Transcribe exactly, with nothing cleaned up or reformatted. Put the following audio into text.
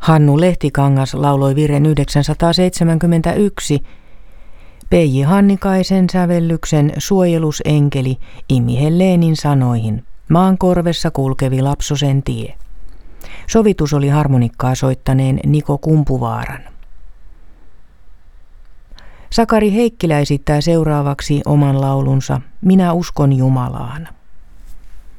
Hannu Lehtikangas lauloi virren yhdeksänsataaseitsemänkymmentäyksi. P J Hannikaisen sävellyksen Suojelusenkeli imi Helleenin sanoihin. Maan korvessa kulkevi lapsosen tie. Sovitus oli harmonikkaa soittaneen Niko Kumpuvaaran. Sakari Heikkilä esittää seuraavaksi oman laulunsa Minä uskon Jumalaan.